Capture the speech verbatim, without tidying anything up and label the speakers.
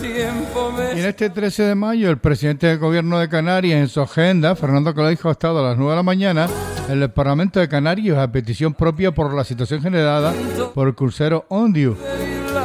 Speaker 1: Y en este trece de mayo, el presidente del gobierno de Canarias, en su agenda, Fernando Coleijo, ha estado a las nueve de la mañana en el Parlamento de Canarias a petición propia por la situación generada por el crucero Ondiu.